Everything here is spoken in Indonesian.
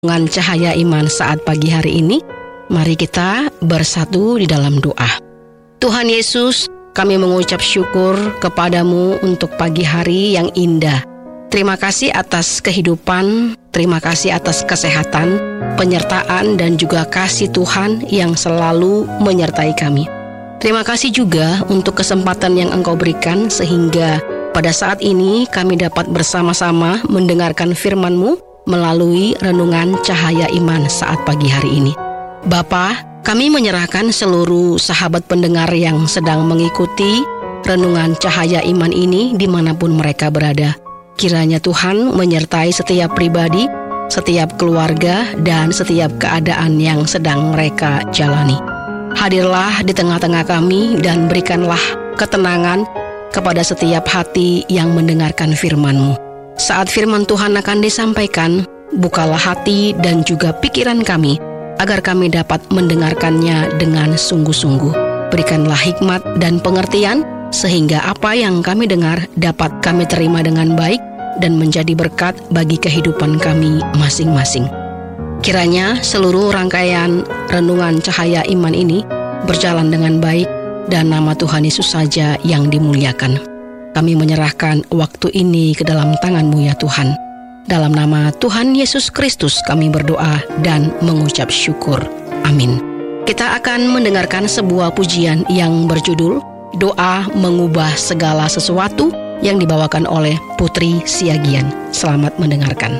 Dengan cahaya iman saat pagi hari ini, mari kita bersatu di dalam doa. Tuhan Yesus, kami mengucap syukur kepadamu untuk pagi hari yang indah. Terima kasih atas kehidupan, terima kasih atas kesehatan, penyertaan dan juga kasih Tuhan yang selalu menyertai kami. Terima kasih juga untuk kesempatan yang Engkau berikan sehingga pada saat ini kami dapat bersama-sama mendengarkan firman-Mu melalui renungan cahaya iman saat pagi hari ini. Bapa, kami menyerahkan seluruh sahabat pendengar yang sedang mengikuti renungan cahaya iman ini dimanapun mereka berada. Kiranya Tuhan menyertai setiap pribadi, setiap keluarga, dan setiap keadaan yang sedang mereka jalani. Hadirlah di tengah-tengah kami dan berikanlah ketenangan kepada setiap hati yang mendengarkan firman-Mu. Saat firman Tuhan akan disampaikan, bukalah hati dan juga pikiran kami, agar kami dapat mendengarkannya dengan sungguh-sungguh. Berikanlah hikmat dan pengertian, sehingga apa yang kami dengar dapat kami terima dengan baik dan menjadi berkat bagi kehidupan kami masing-masing. Kiranya seluruh rangkaian renungan cahaya iman ini berjalan dengan baik, dan nama Tuhan Yesus saja yang dimuliakan. Kami menyerahkan waktu ini ke dalam tangan-Mu ya Tuhan. Dalam nama Tuhan Yesus Kristus kami berdoa dan mengucap syukur. Amin. Kita akan mendengarkan sebuah pujian yang berjudul Doa Mengubah Segala Sesuatu yang dibawakan oleh Putri Siagian. Selamat mendengarkan.